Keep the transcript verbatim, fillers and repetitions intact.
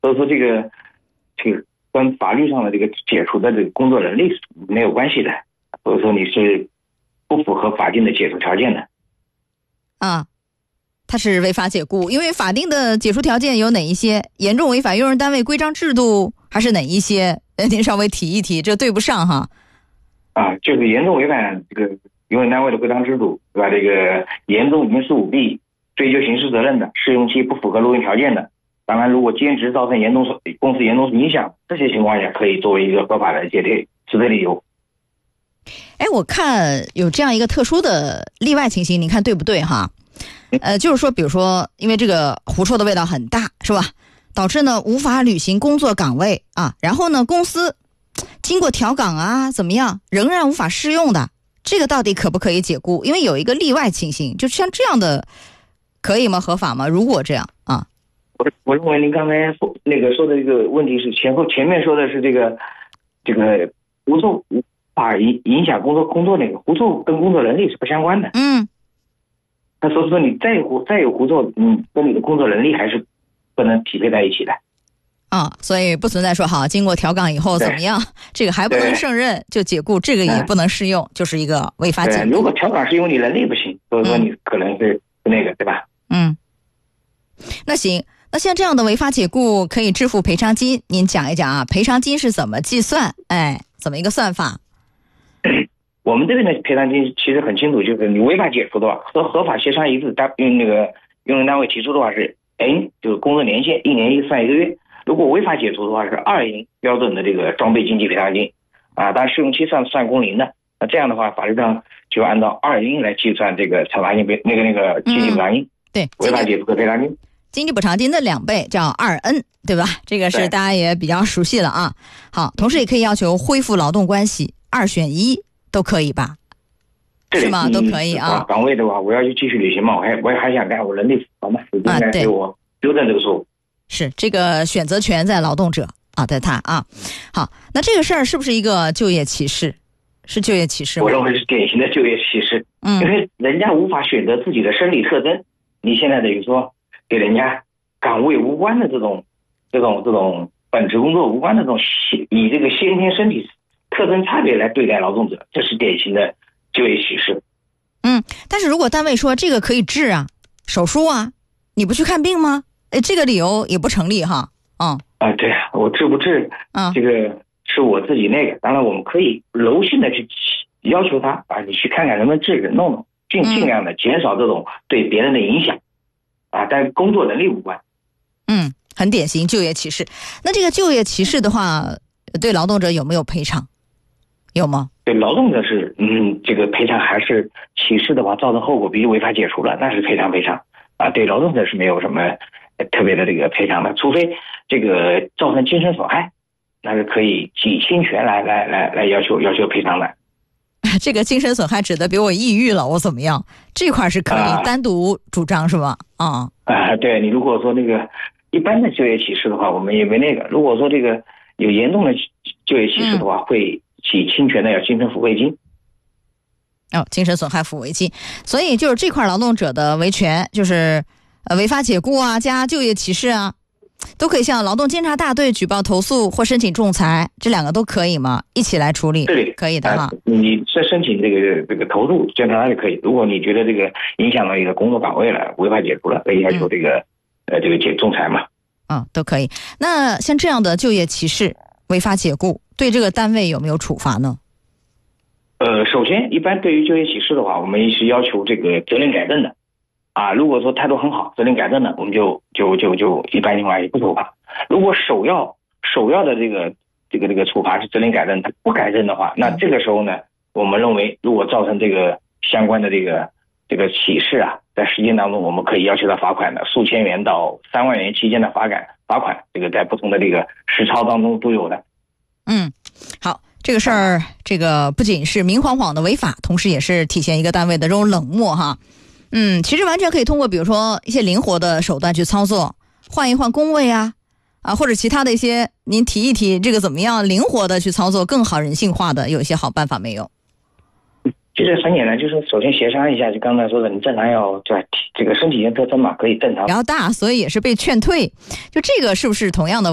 所以说这个这个跟法律上的这个解除的这个工作能力是没有关系的，所以说你是不符合法定的解除条件的。 啊，它是违法解雇，因为法定的解除条件有哪一些？严重违反用人单位规章制度还是哪一些？呃，您稍微提一提，这对不上哈。 啊，就是严重违反这个用人单位的规章制度，对吧？这个严重民事舞弊、追究刑事责任的，试用期不符合录用条件的，当然，如果兼职造成严重公司严重影响，这些情况下可以作为一个合法的解退辞退理由。 哎，我看有这样一个特殊的例外情形，您看对不对哈？呃，就是说，比如说，因为这个狐臭的味道很大，是吧？导致呢无法履行工作岗位啊，然后呢公司经过调岗啊，怎么样，仍然无法适用的，这个到底可不可以解雇？因为有一个例外情形，就像这样的，可以吗？合法吗？如果这样啊？ 我我认为您刚才说那个说的这个问题是前后前面说的是这个这个狐臭无法影影响工作工作那个狐臭跟工作能力是不相关的。 嗯， 那所以说你再狐再有狐臭，嗯，跟你的工作能力还是不能匹配在一起的。 啊，所以不存在说好经过调岗以后怎么样，这个还不能胜任就解雇，这个也不能适用，就是一个违法解雇。 如果调岗是因为你能力不行，所以说你可能是那个、嗯、对吧？ 嗯，那行。那像这样的违法解雇可以支付赔偿金，您讲一讲啊，赔偿金是怎么计算？哎，怎么一个算法？ 我们这边的赔偿金其实很清楚，就是你违法解除的话，和合法协商一致，单用那个用人单位提出的话是 N， 就是工作年限，一年一算一个月。如果违法解除的话是二银标准的这个装备经济赔偿金啊，当然试用期算算工龄的。那这样的话，法律上就按照二银来计算这个惩罚金赔那个那个经济补偿金。 嗯、对， 违法解除的赔偿金。 经济补偿金的两倍叫二 N， 对吧？这个是大家也比较熟悉了啊。好，同时也可以要求恢复劳动关系，二选一都可以吧？是吗？都可以啊。 岗位的话，我要去继续履行嘛，我还我还想干，我能力符合嘛，应该给我纠正这个错误。 是这个选择权在劳动者啊，在他啊。好，那这个事儿是不是一个就业歧视？是就业歧视吗？ 我认为是典型的就业歧视。嗯，因为人家无法选择自己的生理特征，你现在等于说给人家岗位无关的这种、这种、这种本职工作无关的这种以这个先天身体特征差别来对待劳动者，这是典型的就业歧视。 嗯，但是如果单位说这个可以治啊，手术啊，你不去看病吗？哎，这个理由也不成立哈。嗯啊，对啊，我治不治，啊，这个是我自己那个。当然，我们可以柔性的去要求他啊，你去看看能不能治治弄弄，尽尽量的减少这种对别人的影响。啊，但工作能力无关。 嗯，很典型就业歧视。那这个就业歧视的话，对劳动者有没有赔偿？有吗？ 对劳动者是，嗯，这个赔偿还是歧视的话，造成后果，比如违法解除了，那是赔偿赔偿啊。对劳动者是没有什么特别的这个赔偿的，除非这个造成精神损害，那是可以以侵权来来来来要求要求赔偿的。 这个精神损害指的比如我抑郁了，我怎么样？这块是可以单独主张、啊、是吧？啊啊，对你如果说那个一般的就业歧视的话，我们也没那个。如果说这个有严重的就业歧视的话，嗯、会起侵权的要精神抚慰金。 哦，精神损害抚慰金。所以就是这块劳动者的维权，就是呃违法解雇啊，加就业歧视啊，都可以向劳动监察大队举报投诉或申请仲裁，这两个都可以吗？一起来处理？ 对， 可以的哈。 呃、你申申请这个这个投诉监察大队可以。如果你觉得这个影响到一个工作岗位了，违法解除了，可以要求这个、嗯、呃这个解仲裁嘛。 嗯，都可以。那像这样的就业歧视、违法解雇，对这个单位有没有处罚呢？ 呃，首先，一般对于就业歧视的话，我们是要求这个责任改正的。啊，如果说态度很好，责任改正的，我们就就就就一般情况下也不处罚。如果首要首要的这个这个这个处罚是责任改正，他不改正的话，那这个时候呢，我们认为如果造成这个相关的这个这个歧视啊，在实践当中，我们可以要求他罚款的，数千元到三万元期间的罚款罚款，这个在不同的这个实操当中都有的。 嗯，好。这个事儿，这个不仅是明晃晃的违法，同时也是体现一个单位的这种冷漠哈。嗯，其实完全可以通过比如说一些灵活的手段去操作，换一换工位啊，啊或者其他的一些，您提一提这个怎么样灵活的去操作，更好人性化的有一些好办法没有？ 其实很简单，就是首先协商一下，就刚才说的，你正常要对这个身体特征嘛，可以正常。 比较大，所以也是被劝退，就这个是不是同样的？